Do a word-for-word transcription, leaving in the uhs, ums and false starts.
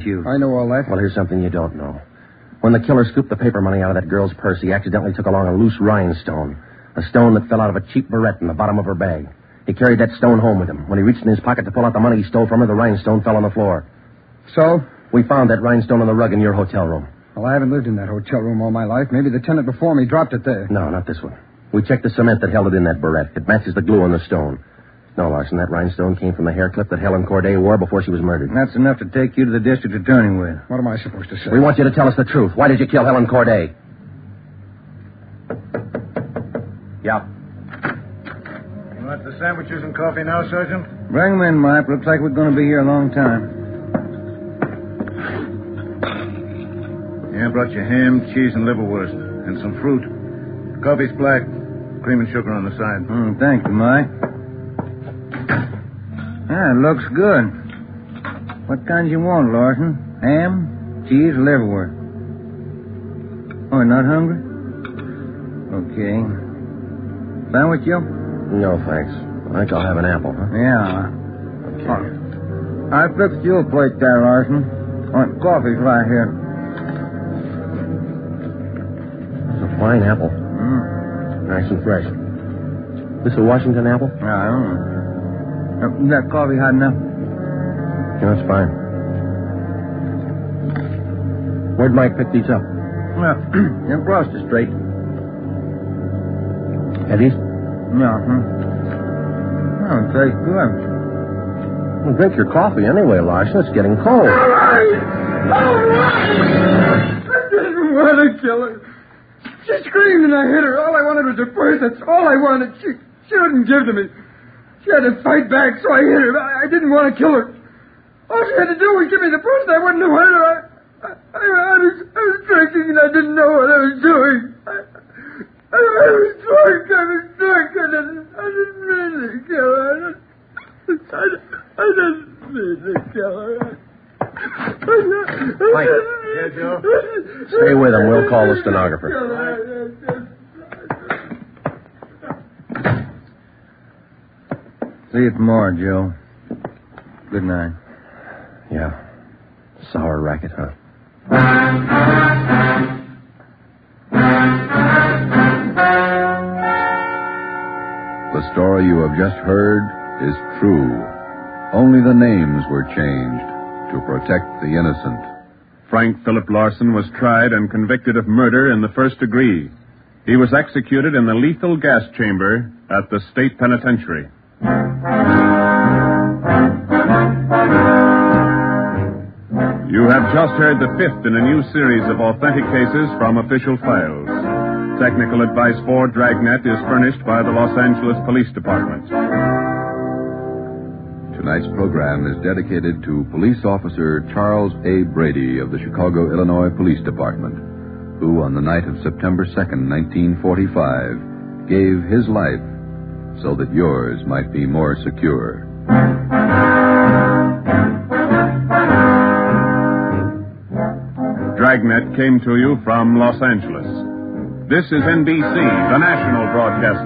you. I know all that. Well, here's something you don't know. When the killer scooped the paper money out of that girl's purse, he accidentally took along a loose rhinestone. A stone that fell out of a cheap barrette in the bottom of her bag. He carried that stone home with him. When he reached in his pocket to pull out the money he stole from her, the rhinestone fell on the floor. So? We found that rhinestone on the rug in your hotel room. Well, I haven't lived in that hotel room all my life. Maybe the tenant before me dropped it there. No, not this one. We checked the cement that held it in that barrette. It matches the glue on the stone. No, Larson, that rhinestone came from the hair clip that Helen Corday wore before she was murdered. That's enough to take you to the district attorney with. What am I supposed to say? We want you to tell us the truth. Why did you kill Helen Corday? Yeah. You want the sandwiches and coffee now, Sergeant? Bring them in, Mike. Looks like we're going to be here a long time. Yeah, I brought you ham, cheese, and liverwurst. And some fruit. Coffee's black. Cream and sugar on the side. Mm, thank you, Mike. Ah, it looks good. What kinds you want, Larson? Ham, cheese, or liverwurst? Oh, you're not hungry? Okay. Sandwich, Joe? No, thanks. I think I'll have an apple, huh? Yeah. Okay. I fixed you a plate there, Larson. Oh, coffee's right here. It's a fine apple. Mm. Nice and fresh. This a Washington apple? Yeah, I don't know. Uh, Is that coffee hot enough? Yeah, that's fine. Where'd Mike pick these up? Well, across the street. Eddie's? Yeah, huh? Oh, it tastes good. Well, drink your coffee anyway, Larson. It's getting cold. All right! All right! I didn't want to kill her. She screamed and I hit her. All I wanted was her purse. That's all I wanted. She, she wouldn't give to me. She had to fight back, so I hit her. I, I didn't want to kill her. All she had to do was give me the purse, and I wouldn't have hurt her. I, I, I, I, was, I was drinking, and I didn't know what I was doing. I, I, I was drunk. I was drunk. I didn't, I didn't mean to kill her. I didn't, I, I didn't mean to kill her. Mike. Yeah, Joe? Stay with him. We'll call the stenographer. See you tomorrow, Joe. Good night. Yeah. Sour racket, huh? The story you have just heard is true. Only the names were changed to protect the innocent. Frank Philip Larson was tried and convicted of murder in the first degree. He was executed in the lethal gas chamber at the state penitentiary. You have just heard the fifth in a new series of authentic cases from official files. Technical advice for Dragnet is furnished by the Los Angeles Police Department. Tonight's program is dedicated to Police Officer Charles A. Brady of the Chicago, Illinois Police Department, who on the night of September second, nineteen forty-five, gave his life so that yours might be more secure. Dragnet came to you from Los Angeles. This is N B C, the national broadcasting